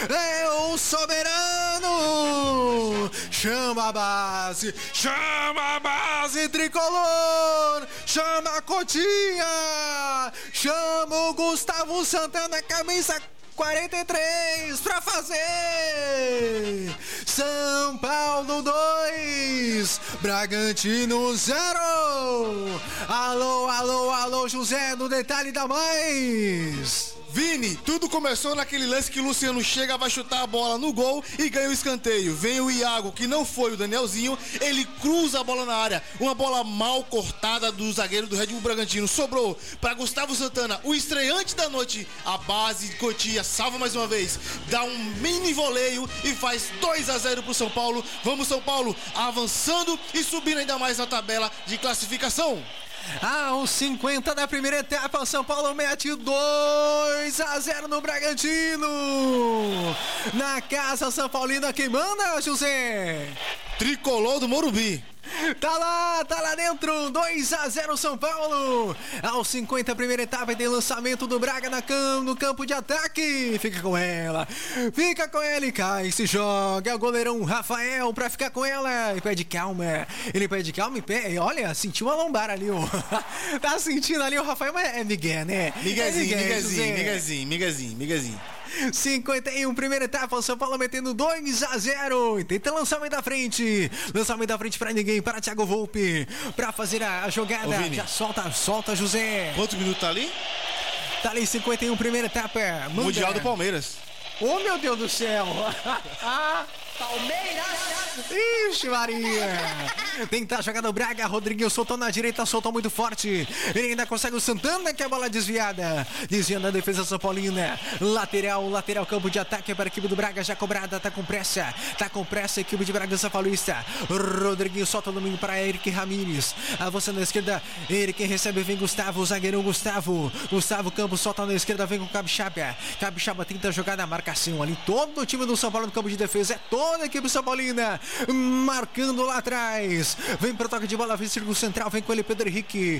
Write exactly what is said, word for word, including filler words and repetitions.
é o soberano. Chama a base, chama a base tricolor, chama a Cotinha, chama o Gustavo Santana, camisa quarenta e três pra fazer. São Paulo dois, Bragantino zero. Alô, alô, alô, José, no detalhe da mais. Vini, tudo começou naquele lance que o Luciano chega, vai chutar a bola no gol e ganha o escanteio. Vem o Iago, que não foi o Danielzinho, ele cruza a bola na área. Uma bola mal cortada do zagueiro do Red Bull Bragantino. Sobrou para Gustavo Santana, o estreante da noite. A base de Cotia salva mais uma vez, dá um mini voleio e faz dois a zero pro São Paulo. Vamos, São Paulo, avançando e subindo ainda mais na tabela de classificação. Aos cinquenta da primeira etapa, o São Paulo mete dois a zero no Bragantino. Na casa São Paulina, quem manda, José? Tricolor do Morumbi. Tá lá, tá lá dentro, dois a zero São Paulo. Aos cinquenta, primeira etapa, tem lançamento do Braga na cam, no campo de ataque. Fica com ela, fica com ela e cai, se joga. É o goleirão Rafael pra ficar com ela. Ele pede calma, ele pede calma e pede, olha, sentiu uma lombar ali, ó. Tá sentindo ali o Rafael, mas é Miguel, né? Miguezinho, é Miguezinho, Miguezinho, Miguezinho, Miguezinho. cinquenta e um, primeira etapa, o São Paulo metendo dois a zero. E tenta lançamento da frente. Lançamento da frente pra ninguém, para Thiago Volpe. Pra fazer a, a jogada. Ô, já solta, solta, José. Quantos minutos tá ali? Tá ali, cinquenta e um, primeira etapa. Manda. Mundial do Palmeiras. Oh, meu Deus do céu. Palmeiras! Ixi, Maria! Tenta a jogada do Braga, Rodriguinho soltou na direita, soltou muito forte. Ele ainda consegue o Santana, que é a bola desviada. Desviando a defesa São Paulina. Lateral, lateral, campo de ataque para a equipe do Braga, já cobrada, tá com pressa. Tá com pressa a equipe de Bragança Paulista. Rodriguinho solta o domínio para Eric Ramírez. Avançando na esquerda, Eric recebe, vem Gustavo, o zagueirão Gustavo. Gustavo Campos solta na esquerda, vem com o Capixaba. Capixaba tenta jogar na marcação ali. Todo o time do São Paulo no campo de defesa, é toda a equipe São Paulina marcando lá atrás. Vem pro toque de bola, vem círculo central, vem com ele Pedro Henrique.